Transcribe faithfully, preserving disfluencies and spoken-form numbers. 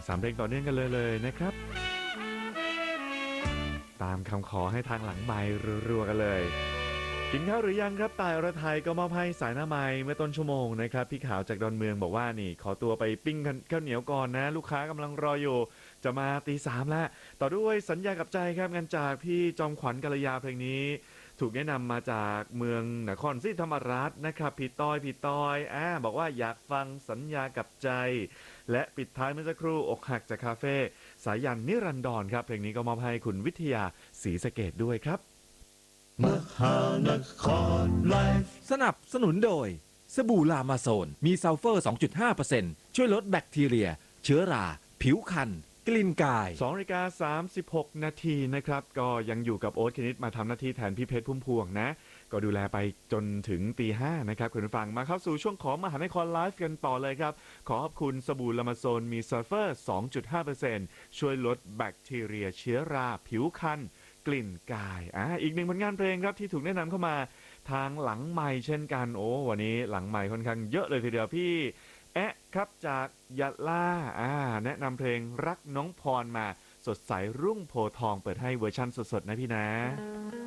สามเพลงต่อเนื่องกันเลยเลยนะครับตามคำขอให้ทางหลังไมค์รัวๆกันเลยกินข้าวหรือยังครับตายอรไทยก็มอบให้สายหน้าไม้เมื่อต้นชั่วโมงนะครับพี่ขาวจากดอนเมืองบอกว่านี่ขอตัวไปปิ้งข้าวเหนียวก่อนนะลูกค้ากำลังรออยู่จะมาตีสามแล้วต่อด้วยสัญญากับใจครับงานจากพี่จอมขวัญกัลยาเพลงนี้ถูกแนะนำมาจากเมืองนครศรีธรรมราชนะครับพี่ต้อยพี่ต้อยอ่าบอกว่าอยากฟังสัญญากับใจและปิดท้ายเมื่อสักครู่อกหักจากคาเฟ่สายันนิรันดรครับเพลงนี้ก็มอบให้คุณวิทยาศรีสะเกษด้วยครับมหานครไลฟ์สนับสนุนโดยสบู่ลามาโซนมีซัลเฟอร์ สองจุดห้าเปอร์เซ็นต์ ช่วยลดแบคทีเรียเชื้อราผิวคันกลิ่นกายสองนาฬิกาสามสิบหกนาทีนะครับก็ยังอยู่กับโอ๊ตคณิตมาทำหน้าที่แทนพี่เพชรพุ่มพวงนะก็ดูแลไปจนถึงตีห้านะครับคุณผู้ฟังมาเข้าสู่ช่วงของมหานครไลฟ์กันต่อเลยครับขอขอบคุณสบู่ลามาโซนมีซัลเฟอร์ สองจุดห้าเปอร์เซ็นต์ ช่วยลดแบคทีเรียเชื้อราผิวคันกลิ่นกายอ่าอีกหนึ่งผลงานเพลงครับที่ถูกแนะนำเข้ามาทางหลังไมค์เช่นกันโอ้วันนี้หลังไมค์ค่อนข้างเยอะเลยทีเดียวพี่แอะครับจากยะลาอ่าแนะนำเพลงรักน้องพรมาสดใสรุ่งโพทองเปิดให้เวอร์ชั่นสดๆนะพี่นะ